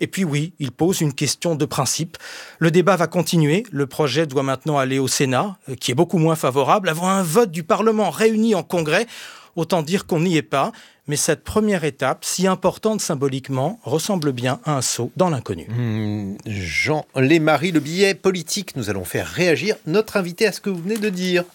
Et puis oui, il pose une question de principe. Le débat va continuer. Le projet doit maintenant aller au Sénat, qui est beaucoup moins favorable, avant un vote du Parlement réuni en congrès. Autant dire qu'on n'y est pas. Mais cette première étape, si importante symboliquement, ressemble bien à un saut dans l'inconnu. Jean Lémarie, le billet politique. Nous allons faire réagir notre invité à ce que vous venez de dire.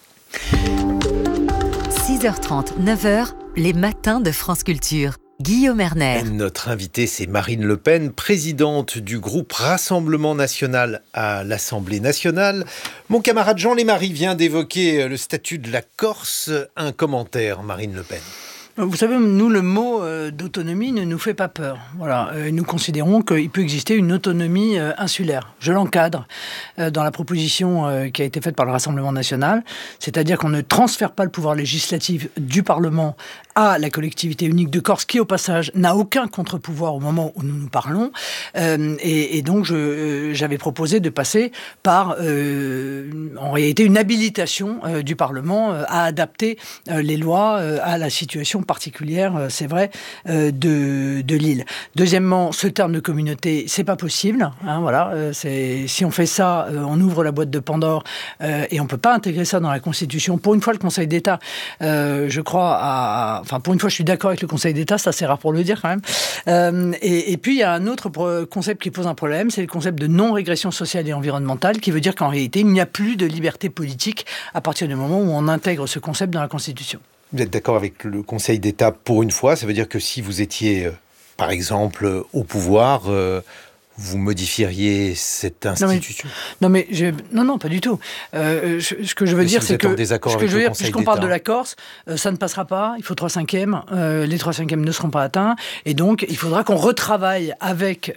6h30, 9h, les matins de France Culture. Guillaume Erner. Notre invitée, c'est Marine Le Pen, présidente du groupe Rassemblement National à l'Assemblée nationale. Mon camarade Jean Lémarie vient d'évoquer le statut de la Corse. Un commentaire, Marine Le Pen. Vous savez, nous, le mot d'autonomie ne nous fait pas peur. Voilà, nous considérons qu'il peut exister une autonomie insulaire. Je l'encadre dans la proposition qui a été faite par le Rassemblement national, c'est-à-dire qu'on ne transfère pas le pouvoir législatif du Parlement à la collectivité unique de Corse, qui au passage n'a aucun contre-pouvoir au moment où nous parlons. Et donc, j'avais proposé de passer par, en réalité, une habilitation du Parlement à adapter les lois à la situation particulière, c'est vrai, de l'île. Deuxièmement, ce terme de communauté, c'est pas possible. Hein, voilà, si on fait ça, on ouvre la boîte de Pandore et on peut pas intégrer ça dans la Constitution. Pour une fois, le Conseil d'État, je crois, pour une fois, je suis d'accord avec le Conseil d'État, ça c'est rare pour le dire quand même. Et puis, il y a un autre concept qui pose un problème, c'est le concept de non-régression sociale et environnementale, qui veut dire qu'en réalité, il n'y a plus de liberté politique à partir du moment où on intègre ce concept dans la Constitution. Vous êtes d'accord avec le Conseil d'État pour une fois? Ça veut dire que si vous étiez, par exemple, au pouvoir, vous modifieriez cette institution? Non, pas du tout. Ce que je veux dire, c'est que puisqu'on parle de la Corse, ça ne passera pas. Il faut 3/5. Les 3/5 ne seront pas atteints. Et donc, il faudra qu'on retravaille avec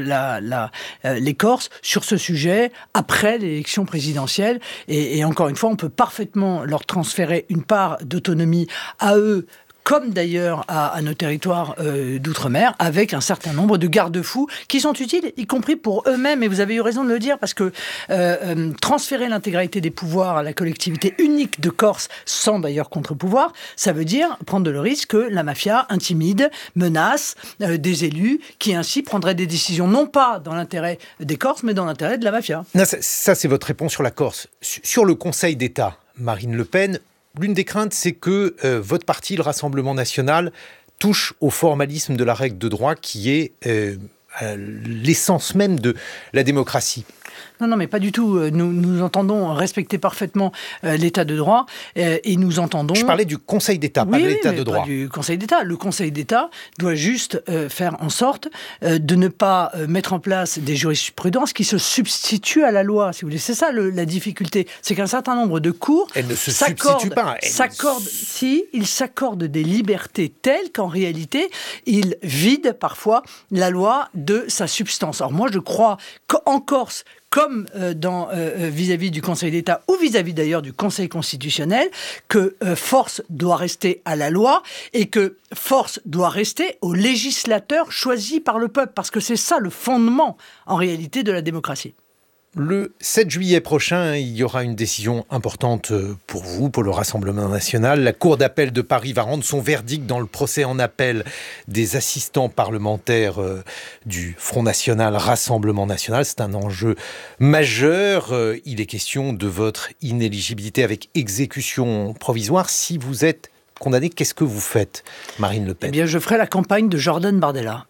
les Corses sur ce sujet après l'élection présidentielle. Et encore une fois, on peut parfaitement leur transférer une part d'autonomie à eux, comme d'ailleurs à nos territoires d'outre-mer, avec un certain nombre de garde-fous qui sont utiles, y compris pour eux-mêmes. Et vous avez eu raison de le dire, parce que transférer l'intégralité des pouvoirs à la collectivité unique de Corse, sans d'ailleurs contre-pouvoir, ça veut dire prendre le risque que la mafia intimide, menace des élus, qui ainsi prendraient des décisions non pas dans l'intérêt des Corses, mais dans l'intérêt de la mafia. Non, ça c'est votre réponse sur la Corse. Sur le Conseil d'État, Marine Le Pen, l'une des craintes, c'est que votre parti, le Rassemblement national, touche au formalisme de la règle de droit qui est l'essence même de la démocratie. Non, mais pas du tout. Nous entendons respecter parfaitement l'état de droit et nous entendons... Je parlais du Conseil d'État, pas de l'état de droit. Pas du Conseil d'État. Le Conseil d'État doit juste faire en sorte de ne pas mettre en place des jurisprudences qui se substituent à la loi, si vous voulez. C'est ça la difficulté. C'est qu'un certain nombre de cours... Elles ne se substituent pas. Ils s'accordent des libertés telles qu'en réalité, ils vident parfois la loi de sa substance. Alors moi, je crois qu'en Corse, comme vis-à-vis du Conseil d'État ou vis-à-vis d'ailleurs du Conseil constitutionnel, que force doit rester à la loi et que force doit rester aux législateurs choisis par le peuple, parce que c'est ça le fondement en réalité de la démocratie. Le 7 juillet prochain, il y aura une décision importante pour vous, pour le Rassemblement national. La Cour d'appel de Paris va rendre son verdict dans le procès en appel des assistants parlementaires du Front National, Rassemblement national. C'est un enjeu majeur. Il est question de votre inéligibilité avec exécution provisoire. Si vous êtes condamné, qu'est-ce que vous faites, Marine Le Pen? Eh bien, je ferai la campagne de Jordan Bardella.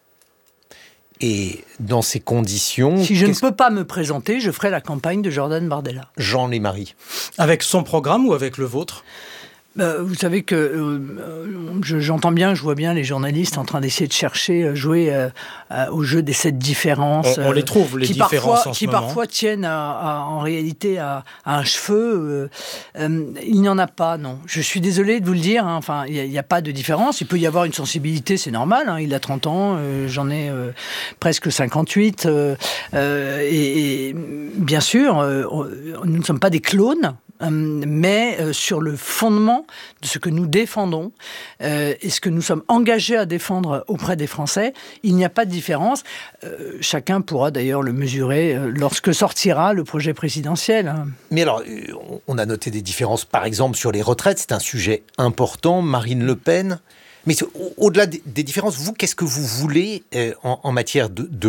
Et dans ces conditions... Si je ne peux pas me présenter, je ferai la campagne de Jordan Bardella. Jean Lémarie. Avec son programme ou avec le vôtre ? Vous savez que j'entends bien, je vois bien les journalistes en train d'essayer de chercher, jouer au jeu des 7 différences. On les trouve, les différences en ce moment. Qui parfois tiennent en réalité à un cheveu. Il n'y en a pas, non. Je suis désolé de vous le dire. Hein. Enfin, il n'y a pas de différence. Il peut y avoir une sensibilité, c'est normal. Hein. Il a 30 ans, j'en ai presque 58. Et bien sûr, nous ne sommes pas des clones. Mais sur le fondement de ce que nous défendons et ce que nous sommes engagés à défendre auprès des Français, il n'y a pas de différence. Chacun pourra d'ailleurs le mesurer lorsque sortira le projet présidentiel. Mais alors, on a noté des différences, par exemple, sur les retraites. C'est un sujet important, Marine Le Pen. Mais au-delà des différences, vous, qu'est-ce que vous voulez en matière de retraite ?